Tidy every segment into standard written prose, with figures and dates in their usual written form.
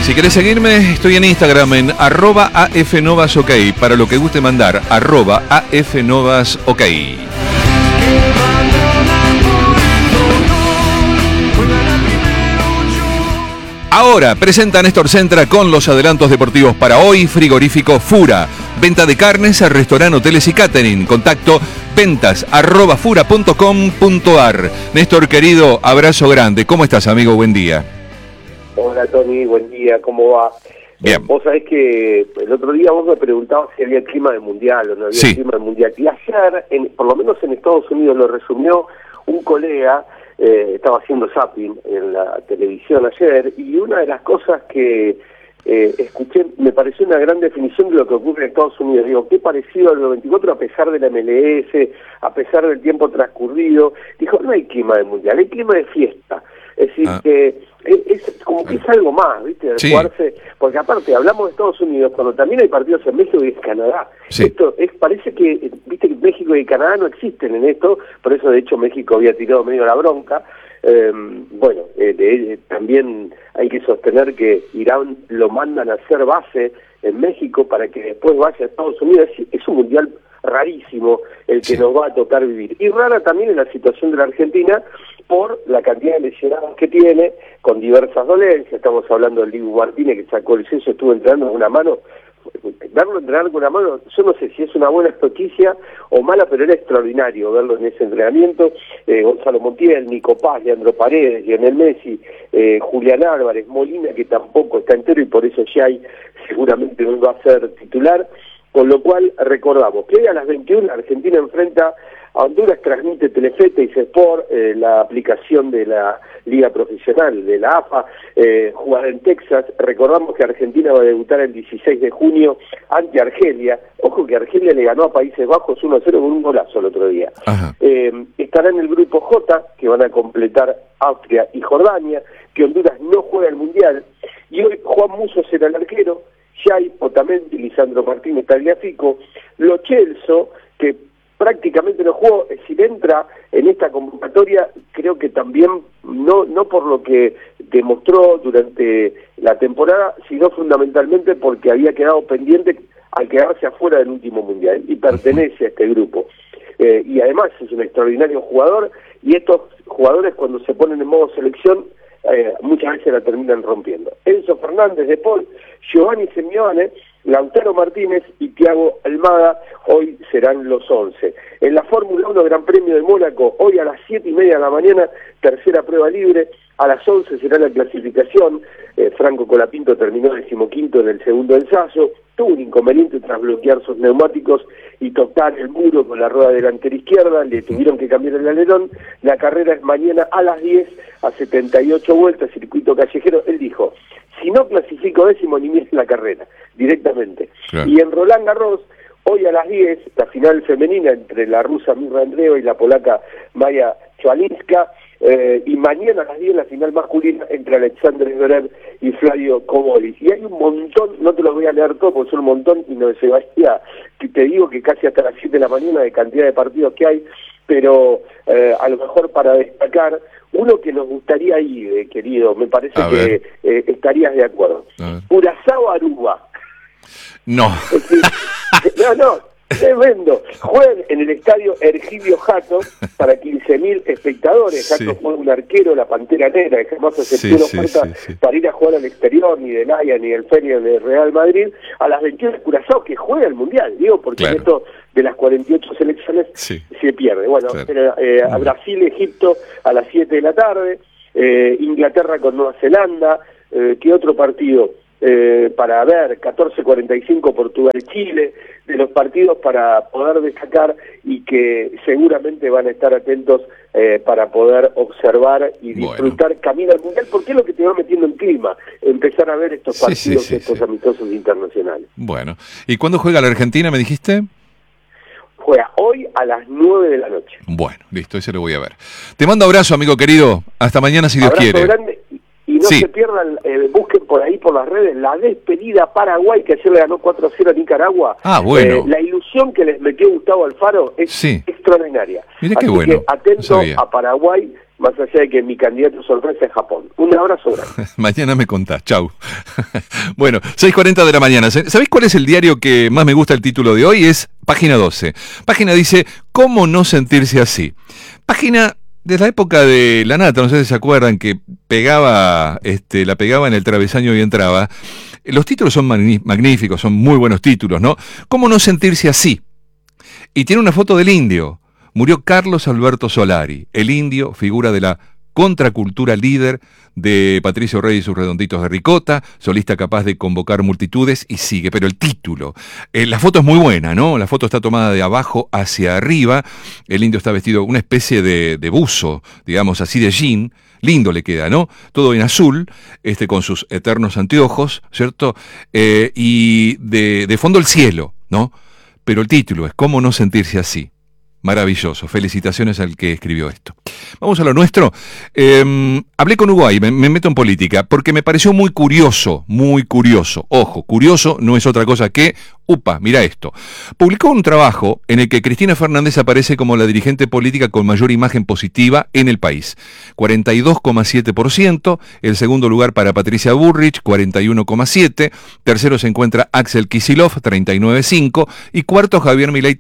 Si querés seguirme, estoy en Instagram en @afnovasok. Para lo que guste mandar, @afnovasok. Ahora presenta Néstor Centra con los adelantos deportivos para hoy. Frigorífico Fura. Venta de carnes a restaurante, hoteles y catering. Contacto ventas@fura.com.ar. Néstor, querido, abrazo grande. ¿Cómo estás, amigo? Buen día. Hola, Tony. Buen día. ¿Cómo va? Bien. Vos sabés que el otro día vos me preguntabas si había clima de mundial o no había clima de mundial. Y ayer, por lo menos en Estados Unidos, lo resumió un colega. Estaba haciendo zapping en la televisión ayer y una de las cosas que escuché me pareció una gran definición de lo que ocurre en Estados Unidos. Digo, qué parecido al 94 a pesar de la MLS, a pesar del tiempo transcurrido. Dijo, no hay clima de mundial, hay clima de fiesta. Es decir, que es como que es algo más, ¿viste? De jugarse, porque aparte hablamos de Estados Unidos cuando también hay partidos en México y en Canadá. Sí. Esto parece que, viste, que México y Canadá no existen en esto, por eso de hecho México había tirado medio la bronca. También hay que sostener que Irán lo mandan a hacer base en México para que después vaya a Estados Unidos. Es un mundial rarísimo el que nos va a tocar vivir. Y rara también es la situación de la Argentina por la cantidad de lesionados que tiene, con diversas dolencias. Estamos hablando del Dibu Martínez, que sacó el censo, estuvo entrenando con una mano. Verlo entrenar con una mano, yo no sé si es una buena noticia o mala, pero era extraordinario verlo en ese entrenamiento. Gonzalo Montiel, Nico Paz, Leandro Paredes, Lionel Messi, Julián Álvarez, Molina, que tampoco está entero y por eso Xay seguramente no va a ser titular. Con lo cual, recordamos que hoy a las 21 Argentina enfrenta a Honduras, transmite Telefe, TIC Sport, la aplicación de la Liga Profesional de la AFA, jugada en Texas. Recordamos que Argentina va a debutar el 16 de junio ante Argelia. Ojo que Argelia le ganó a Países Bajos 1-0 con un golazo el otro día. Estará en el grupo J, que van a completar Austria y Jordania, que Honduras no juega el Mundial. Y hoy Juan Musso será el arquero, Xay, Otamendi, Lisandro Martínez, Tagliafico, Lo Celso, que prácticamente no jugó. Si entra en esta convocatoria, creo que también no por lo que demostró durante la temporada, sino fundamentalmente porque había quedado pendiente al quedarse afuera del último mundial y pertenece a este grupo. Y además es un extraordinario jugador, y estos jugadores cuando se ponen en modo selección muchas veces la terminan rompiendo. Enzo Fernández de Paul, Giovanni Simeone, Lautaro Martínez y Thiago Almada hoy serán los 11. En la Fórmula 1 Gran Premio de Mónaco, hoy a las 7:30 de la mañana, tercera prueba libre. A las 11 será la clasificación. Franco Colapinto terminó 15º en el segundo ensayo. Tuvo un inconveniente tras bloquear sus neumáticos y tocar el muro con la rueda delantera izquierda. Le tuvieron que cambiar el alerón. La carrera es mañana a las 10 a 78 vueltas, circuito callejero. Él dijo, si no clasifico décimo, ni mire la carrera, directamente. Claro. Y en Roland Garros, hoy a las 10, la final femenina entre la rusa Mirra Andreeva y la polaca Maya Chwalinska. Y mañana a las 10 la final masculina entre Alexander Zverev y Flavio Cobolli. Y hay un montón, no te los voy a leer todos porque son un montón y no se vaya, te digo que casi hasta las 7 de la mañana de cantidad de partidos que hay, pero a lo mejor para destacar uno que nos gustaría ir, querido, me parece que estarías de acuerdo. Curazao-Aruba. No. No. Tremendo. Juegan en el estadio Ergibio Jato para 15.000 espectadores. Jato fue un arquero, la Pantera Negra, que jamás aceptó una oferta para ir a jugar al exterior, ni del Haya, ni del Feyenoord, ni del Real Madrid. A las 21 Curazao, que juega el Mundial, digo, porque en esto de las 48 selecciones se pierde. Bueno, a Brasil, Egipto a las 7 de la tarde, Inglaterra con Nueva Zelanda, ¿qué otro partido? Para ver, 14:45 Portugal-Chile, de los partidos para poder destacar y que seguramente van a estar atentos para poder observar y disfrutar camino al Mundial, porque es lo que te va metiendo en clima, empezar a ver estos partidos, estos amistosos internacionales. Bueno, ¿y cuándo juega la Argentina, me dijiste? Juega hoy a las 9 de la noche. Bueno, listo, ese lo voy a ver. Te mando abrazo, amigo querido, hasta mañana si Dios quiere. Grande. Y no se pierdan, busquen por ahí por las redes la despedida a Paraguay, que ayer le ganó 4-0 a Nicaragua. Bueno. La ilusión que les metió Gustavo Alfaro es extraordinaria. Mire Así qué bueno. que atento a Paraguay más allá de que mi candidato sorpresa es Japón. Un abrazo grande. Mañana me contás, chau. Bueno, 6:40 de la mañana. ¿Sabéis cuál es el diario que más me gusta el título de hoy? Es Página 12. Página dice, ¿cómo no sentirse así? Página de la época de La Nata, no sé si se acuerdan, que pegaba, la pegaba en el travesaño y entraba. Los títulos son magníficos, son muy buenos títulos, ¿no? ¿Cómo no sentirse así? Y tiene una foto del indio. Murió Carlos Alberto Solari, el indio, figura de la contracultura líder de Patricio Rey y sus redonditos de ricota, solista capaz de convocar multitudes, y sigue. Pero el título, la foto es muy buena, ¿no? La foto está tomada de abajo hacia arriba, el indio está vestido una especie de buzo, digamos así, de jean, lindo le queda, ¿no? Todo en azul, con sus eternos anteojos, ¿cierto? Y de fondo el cielo, ¿no? Pero el título es ¿Cómo no sentirse así? Maravilloso, felicitaciones al que escribió esto. Vamos a lo nuestro. Hablé con Hugo ahí, me meto en política, porque me pareció muy curioso. Ojo, curioso no es otra cosa que, mira esto. Publicó un trabajo en el que Cristina Fernández aparece como la dirigente política con mayor imagen positiva en el país. 42,7%, el segundo lugar para Patricia Bullrich, 41,7%, tercero se encuentra Axel Kicillof, 39,5%, y cuarto Javier Milei,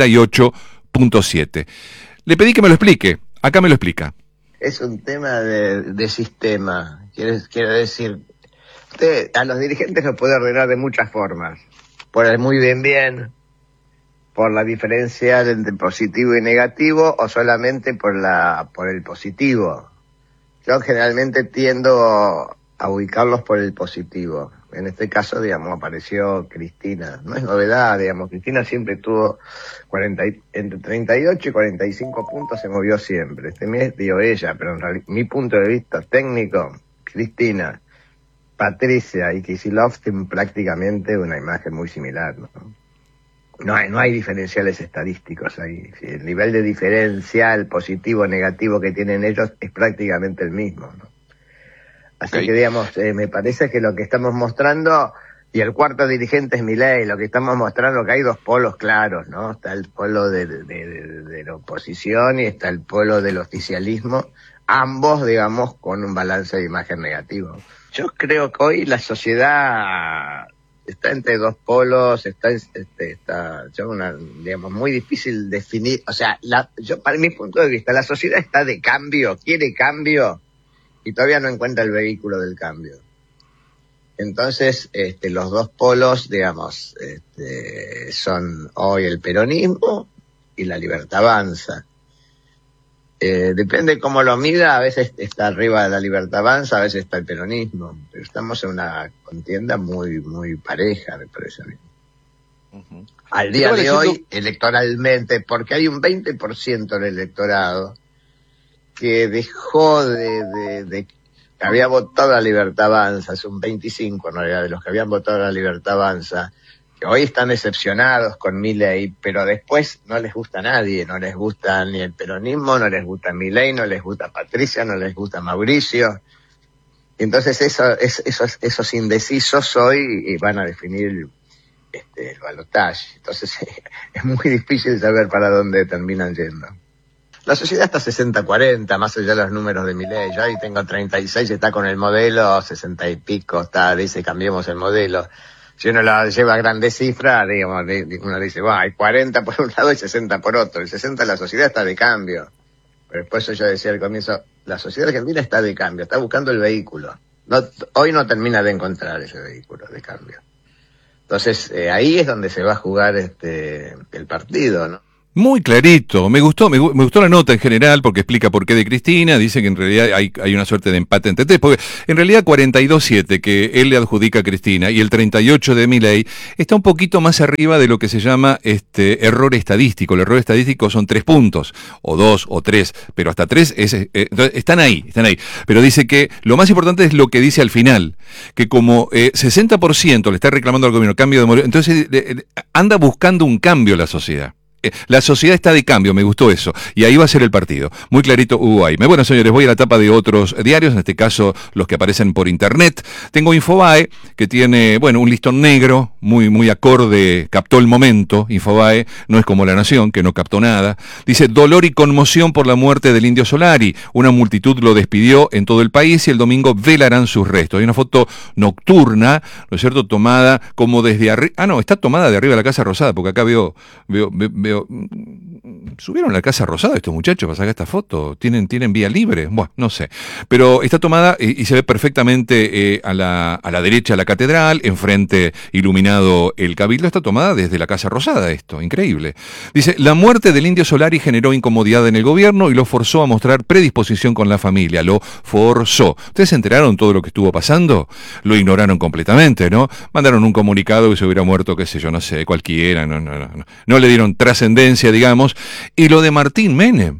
38,7%. Le pedí que me lo explique, acá me lo explica. Es un tema de sistema, quiero decir, usted a los dirigentes los puede ordenar de muchas formas, por el muy bien, por la diferencia entre positivo y negativo, o solamente por el positivo. Yo generalmente tiendo a ubicarlos por el positivo. En este caso, digamos, apareció Cristina. No es novedad, digamos, Cristina siempre tuvo entre 38 y 45 puntos, se movió siempre. Este mes dio ella, pero en realidad, mi punto de vista técnico, Cristina, Patricia y Kicillof tienen prácticamente una imagen muy similar, ¿no? No hay diferenciales estadísticos ahí. Sí, el nivel de diferencial positivo o negativo que tienen ellos es prácticamente el mismo, ¿no? Así que, digamos, me parece que lo que estamos mostrando, y el cuarto dirigente es Milei, lo que estamos mostrando que hay dos polos claros, ¿no? Está el polo de la oposición y está el polo del oficialismo, ambos, digamos, con un balance de imagen negativo. Yo creo que hoy la sociedad está entre dos polos, está digamos, muy difícil definir, o sea, para mi punto de vista, la sociedad está de cambio, quiere cambio, y todavía no encuentra el vehículo del cambio. Entonces, los dos polos, digamos, son hoy el peronismo y la Libertad Avanza. Depende cómo lo mida, a veces está arriba de la Libertad Avanza, a veces está el peronismo, pero estamos en una contienda muy, muy pareja, me parece a mí. Uh-huh. Al día de hoy, electoralmente, porque hay un 20% del electorado que dejó que había votado a la Libertad Avanza, es un 25 en realidad de los que habían votado a la Libertad Avanza, que hoy están decepcionados con Milei, pero después no les gusta a nadie, no les gusta ni el peronismo, no les gusta Milei, no les gusta Patricia, no les gusta Mauricio. Y entonces esos indecisos hoy van a definir el balotaje. Entonces es muy difícil saber para dónde terminan yendo. La sociedad está 60-40, más allá de los números de Milei. Yo ahí tengo 36, está con el modelo, 60 y pico, dice cambiemos el modelo. Si uno lo lleva a grandes cifras, digamos, uno dice, hay 40 por un lado y 60 por otro. El 60 la sociedad está de cambio. Pero después yo decía al comienzo, la sociedad argentina está de cambio, está buscando el vehículo. Hoy no termina de encontrar ese vehículo de cambio. Entonces, ahí es donde se va a jugar el partido, ¿no? Muy clarito, me gustó la nota en general porque explica por qué de Cristina, dice que en realidad hay una suerte de empate entre tres, porque en realidad 42-7 que él le adjudica a Cristina y el 38 de Milei está un poquito más arriba de lo que se llama error estadístico. El error estadístico son 3 puntos, o 2 o 3, pero hasta 3 están ahí. Pero dice que lo más importante es lo que dice al final, que como 60% le está reclamando al gobierno cambio de modelo, entonces anda buscando un cambio la sociedad. la sociedad está de cambio, me gustó eso. Y ahí va a ser el partido. Muy clarito Uruguay. Bueno, señores, voy a la tapa de otros diarios, en este caso los que aparecen por internet. Tengo Infobae, que tiene, bueno, un listón negro, muy acorde, captó el momento. Infobae no es como La Nación, que no captó nada. Dice, dolor y conmoción por la muerte del Indio Solari. Una multitud lo despidió en todo el país y el domingo velarán sus restos. Hay una foto nocturna, ¿no es cierto?, tomada como desde arriba. Ah, no, está tomada de arriba de la Casa Rosada, porque acá veo, subieron a la Casa Rosada estos muchachos para sacar esta foto. ¿Tienen vía libre? Bueno, no sé. Pero está tomada y se ve perfectamente a la derecha la catedral, enfrente iluminado el Cabildo. Está tomada desde la Casa Rosada esto, increíble. Dice, la muerte del Indio Solari generó incomodidad en el gobierno y lo forzó a mostrar predisposición con la familia. Lo forzó. ¿Ustedes se enteraron todo lo que estuvo pasando? Lo ignoraron completamente, ¿no? Mandaron un comunicado que se hubiera muerto, qué sé yo, no sé, cualquiera, no le dieron trascendencia, digamos. Y lo de Martín Menem,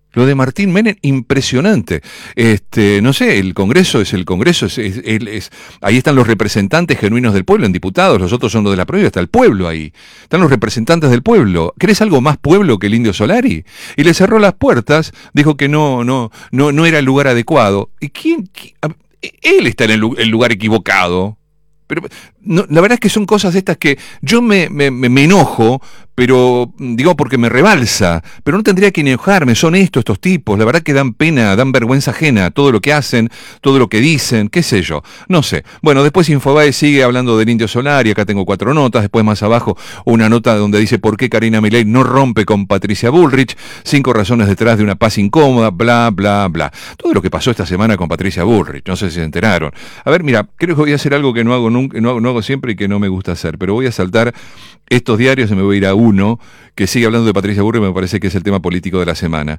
impresionante. No sé, el Congreso es el Congreso, ahí están los representantes genuinos del pueblo en diputados, los otros son los de la provincia, está el pueblo ahí. Están los representantes del pueblo. ¿Querés algo más pueblo que el Indio Solari? Y le cerró las puertas, dijo que no era el lugar adecuado. ¿Y quién? Él está en el lugar equivocado. Pero no, la verdad es que son cosas estas que yo me enojo, pero digo porque me rebalsa, pero no tendría que enojarme. Son estos tipos, la verdad que dan pena, dan vergüenza ajena, todo lo que hacen, todo lo que dicen, qué sé yo, no sé. Bueno, después Infobae sigue hablando del Indio Solari, acá tengo 4 notas, después más abajo una nota donde dice por qué Karina Milei no rompe con Patricia Bullrich, 5 razones detrás de una paz incómoda, bla, bla, bla. Todo lo que pasó esta semana con Patricia Bullrich, no sé si se enteraron. A ver, mira, creo que voy a hacer algo que no hago nunca, no hago siempre y que no me gusta hacer, pero voy a saltar estos diarios y me voy a ir a uno que sigue hablando de Patricia Bullrich, me parece que es el tema político de la semana.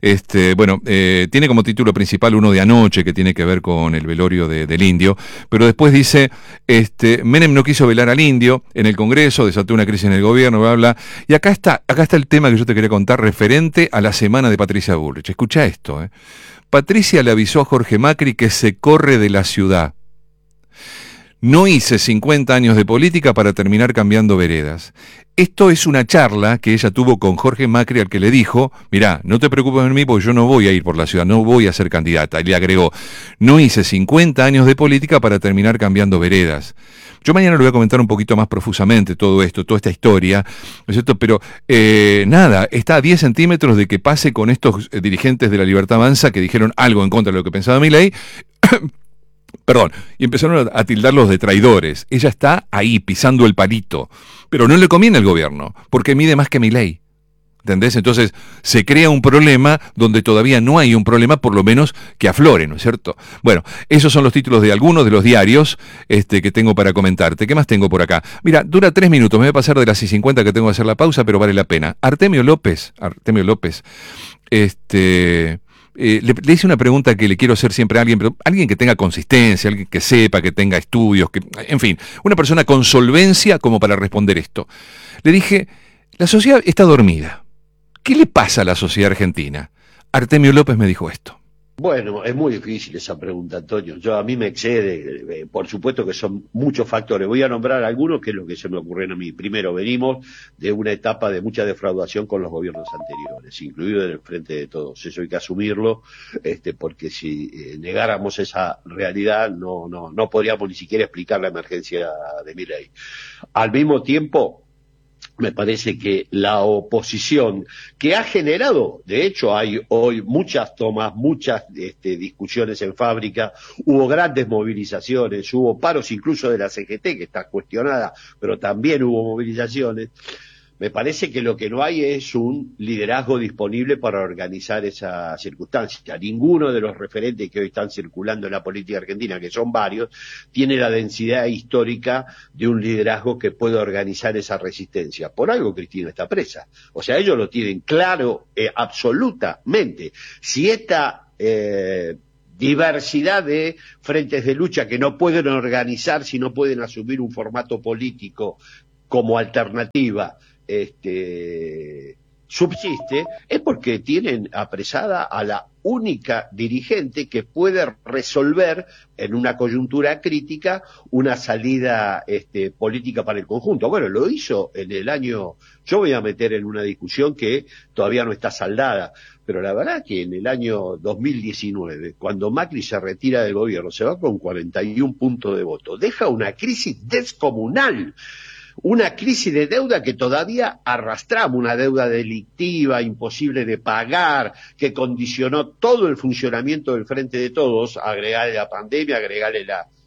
Tiene como título principal uno de anoche que tiene que ver con el velorio del Indio, pero después dice, Menem no quiso velar al Indio en el Congreso, desató una crisis en el gobierno, bla, bla, y acá está el tema que yo te quería contar referente a la semana de Patricia Bullrich. Escucha esto, Patricia le avisó a Jorge Macri que se corre de la ciudad. No hice 50 años de política para terminar cambiando veredas. Esto es una charla que ella tuvo con Jorge Macri, al que le dijo, mirá, no te preocupes por mí porque yo no voy a ir por la ciudad, no voy a ser candidata. Y le agregó, no hice 50 años de política para terminar cambiando veredas. Yo mañana lo voy a comentar un poquito más profusamente todo esto, toda esta historia, ¿no es cierto? Pero nada, está a 10 centímetros de que pase con estos dirigentes de la Libertad Avanza que dijeron algo en contra de lo que pensaba Milei. Perdón, y empezaron a tildarlos de traidores. Ella está ahí pisando el palito, pero no le conviene al gobierno, porque mide más que Milei. ¿Entendés? Entonces se crea un problema donde todavía no hay un problema, por lo menos que aflore, ¿no es cierto? Bueno, esos son los títulos de algunos de los diarios que tengo para comentarte. ¿Qué más tengo por acá? Mira, dura 3 minutos, me voy a pasar de las 50 que tengo que hacer la pausa, pero vale la pena. Artemio López, le hice una pregunta que le quiero hacer siempre a alguien, pero alguien que tenga consistencia, alguien que sepa, que tenga estudios, en fin, una persona con solvencia como para responder esto. Le dije, la sociedad está dormida. ¿Qué le pasa a la sociedad argentina? Artemio López me dijo esto. Bueno, es muy difícil esa pregunta, Antonio. A mí me excede, por supuesto que son muchos factores. Voy a nombrar algunos, que es lo que se me ocurren a mí. Primero, venimos de una etapa de mucha defraudación con los gobiernos anteriores, incluido en el Frente de Todos. Eso hay que asumirlo, porque si negáramos esa realidad, no podríamos ni siquiera explicar la emergencia de Milei. Al mismo tiempo, me parece que la oposición que ha generado, de hecho hay hoy muchas tomas, muchas discusiones en fábrica, hubo grandes movilizaciones, hubo paros incluso de la CGT que está cuestionada, pero también hubo movilizaciones. Me parece que lo que no hay es un liderazgo disponible para organizar esa circunstancia. Ninguno de los referentes que hoy están circulando en la política argentina, que son varios, tiene la densidad histórica de un liderazgo que pueda organizar esa resistencia. Por algo Cristina está presa. O sea, ellos lo tienen claro, absolutamente. Si esta diversidad de frentes de lucha que no pueden organizar, si no pueden asumir un formato político como alternativa, subsiste es porque tienen apresada a la única dirigente que puede resolver en una coyuntura crítica una salida política para el conjunto. Bueno, lo hizo en el año, yo voy a meter en una discusión que todavía no está saldada, pero la verdad que en el año 2019, cuando Macri se retira del gobierno, se va con 41 puntos de voto, deja una crisis descomunal. Una crisis de deuda que todavía arrastramos, una deuda delictiva, imposible de pagar, que condicionó todo el funcionamiento del Frente de Todos, agregarle la pandemia, agregarle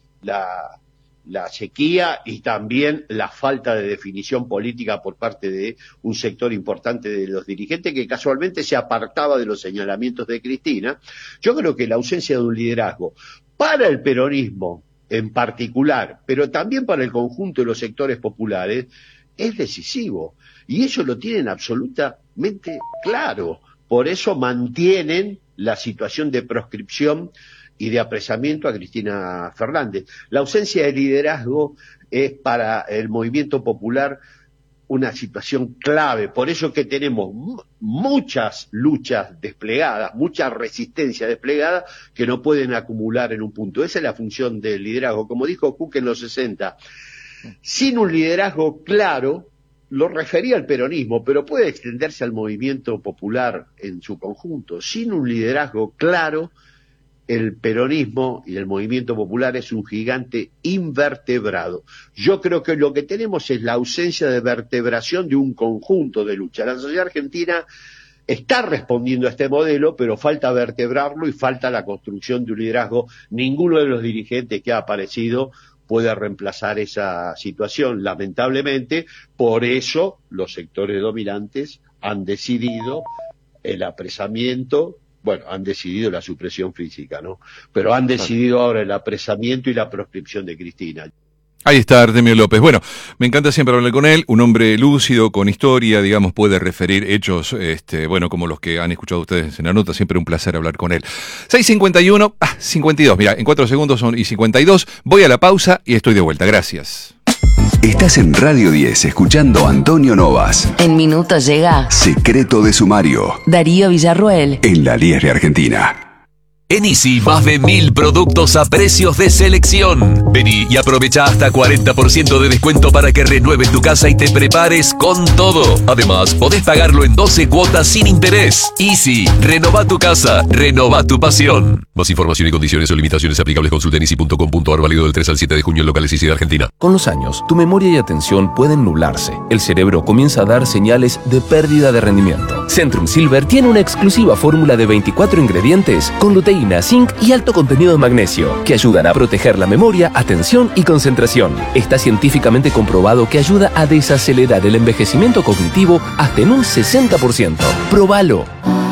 la sequía y también la falta de definición política por parte de un sector importante de los dirigentes que casualmente se apartaba de los señalamientos de Cristina. Yo creo que la ausencia de un liderazgo para el peronismo en particular, pero también para el conjunto de los sectores populares, es decisivo. Y ellos lo tienen absolutamente claro. Por eso mantienen la situación de proscripción y de apresamiento a Cristina Fernández. La ausencia de liderazgo es para el movimiento popular una situación clave, por eso que tenemos muchas luchas desplegadas, mucha resistencia desplegada que no pueden acumular en un punto. Esa es la función del liderazgo. Como dijo Cook en los 60, sin un liderazgo claro, lo refería al peronismo, pero puede extenderse al movimiento popular en su conjunto. Sin un liderazgo claro, el peronismo y el movimiento popular es un gigante invertebrado. Yo creo que lo que tenemos es la ausencia de vertebración de un conjunto de lucha. La sociedad argentina está respondiendo a este modelo, pero falta vertebrarlo y falta la construcción de un liderazgo. Ninguno de los dirigentes que ha aparecido puede reemplazar esa situación, lamentablemente. Por eso los sectores dominantes han decidido el apresamiento. Bueno, han decidido la supresión física, ¿no? Pero han decidido ahora el apresamiento y la proscripción de Cristina. Ahí está Artemio López. Bueno, me encanta siempre hablar con él, un hombre lúcido, con historia, digamos, puede referir hechos, bueno, como los que han escuchado ustedes en la nota, siempre un placer hablar con él. 6:51, 52, mira, en 4 segundos son y 52, voy a la pausa y estoy de vuelta, gracias. Estás en Radio 10 escuchando a Antonio Novas. En minutos llega Secreto de Sumario. Darío Villarruel. En la Liesre Argentina. En Easy, más de 1000 productos a precios de selección. Vení y aprovecha hasta 40% de descuento para que renueves tu casa y te prepares con todo. Además, podés pagarlo en 12 cuotas sin interés. Easy, renova tu casa, renova tu pasión. Más información y condiciones o limitaciones aplicables consulta en easy.com.ar, válido del 3 al 7 de junio en locales Easy de Argentina. Con los años, tu memoria y atención pueden nublarse. El cerebro comienza a dar señales de pérdida de rendimiento. Centrum Silver tiene una exclusiva fórmula de 24 ingredientes con luteína, zinc y alto contenido de magnesio, que ayudan a proteger la memoria, atención y concentración. Está científicamente comprobado que ayuda a desacelerar el envejecimiento cognitivo hasta en un 60%. ¡Próbalo!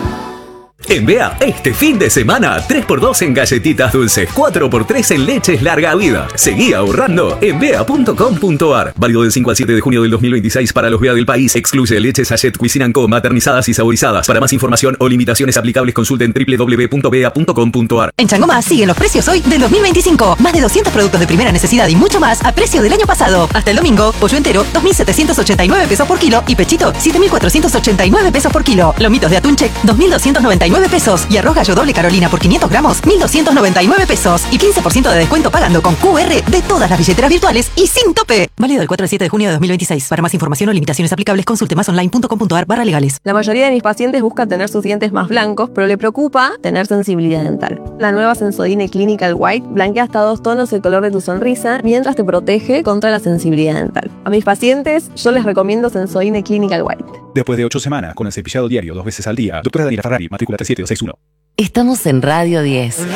En BEA, este fin de semana, 3x2 en galletitas dulces, 4x3 en leches larga vida. Seguí ahorrando en bea.com.ar. Válido del 5 al 7 de junio del 2026 para los BEA del país. Excluye leches Sachet Cuisine & Co, maternizadas y saborizadas. Para más información o limitaciones aplicables, consulten www.bea.com.ar. En Changomás siguen los precios hoy del 2025. Más de 200 productos de primera necesidad y mucho más a precio del año pasado. Hasta el domingo, pollo entero, 2.789 pesos por kilo y pechito, 7.489 pesos por kilo. Lomitos de atún check, 2.299 pesos. Y arroz gallo doble Carolina por 500 gramos, 1.299 pesos. Y 15% de descuento pagando con QR de todas las billeteras virtuales y sin tope. Válido del 4 al 7 de junio de 2026. Para más información o limitaciones aplicables, consulte masonline.com.ar/legales. La mayoría de mis pacientes buscan tener sus dientes más blancos, pero le preocupa tener sensibilidad dental. La nueva Sensodyne Clinical White blanquea hasta 2 tonos el color de tu sonrisa mientras te protege contra la sensibilidad dental. A mis pacientes, yo les recomiendo Sensodyne Clinical White. Después de 8 semanas con el cepillado diario 2 veces al día, doctora Daniela Ferrari, matrícula 3761. Estamos en Radio 10.